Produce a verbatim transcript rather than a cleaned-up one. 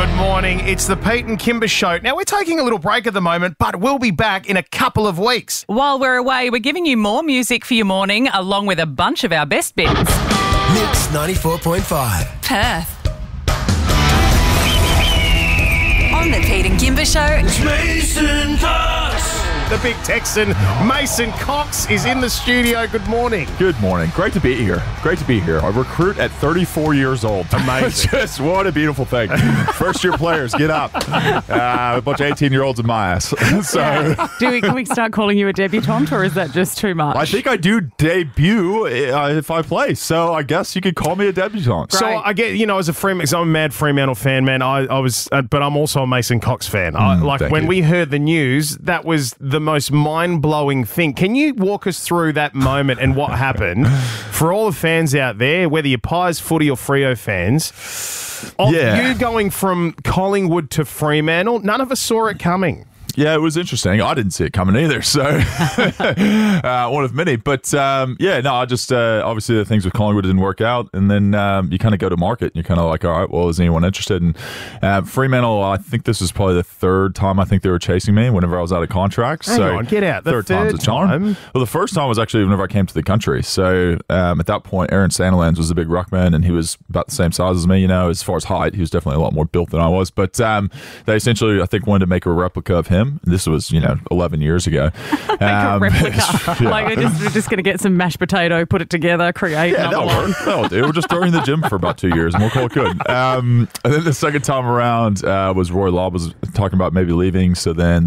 Good morning. It's the Pete and Kimber Show. Now, we're taking a little break at the moment, but we'll be back in a couple of weeks. While we're away, we're giving you more music for your morning, along with a bunch of our best bits. Mix ninety-four point five. Perth. On the Pete and Kimber Show. It's Mason Cox. The big Texan, Mason Cox, is in the studio. Good morning. Good morning. Great to be here. Great to be here. A recruit at thirty-four years old. Amazing. Just what a beautiful thing. First year players, get up. Uh, a bunch of eighteen-year-olds in my ass. So Do we, can we start calling you a debutante, or is that just too much? I think I do debut uh, if I play. So I guess you could call me a debutante. So I get, you know, as a Fremantle, so I'm a mad Fremantle fan, man. I, I was, uh, but I'm also a Mason Cox fan. I, Mm, like thank when you. we heard the news, that was the most mind-blowing thing. Can you walk us through that moment and what happened for all the fans out there, whether you're Pies, Footy, or Freo fans? Of Yeah. you going from Collingwood to Fremantle, none of us saw it coming. Yeah, it was interesting. I didn't see it coming either, so uh, one of many. But um, yeah, no, I just uh, obviously the things with Collingwood didn't work out, and then um, you kind of go to market. And you're kind of like, all right, well, is anyone interested? And uh, Fremantle, I think this was probably the third time I think they were chasing me whenever I was out of contract. Hang so on, get out. The third, third time's a charm. time? Well, the first time was actually whenever I came to the country. So um, at that point, Aaron Sandilands was a big ruckman, and he was about the same size as me. You know, as far as height, he was definitely a lot more built than I was. But um, they essentially, I think, wanted to make a replica of him. This was, you know, eleven years ago. Like a Um, replica. yeah. Like, we're just, we're just going to get some mashed potato, put it together, create Yeah, another that'll one. work. That'll do. We're just throwing the gym for about two years, and we'll call it good. Um, and then the second time around uh, was Roy Lobb was talking about maybe leaving. So then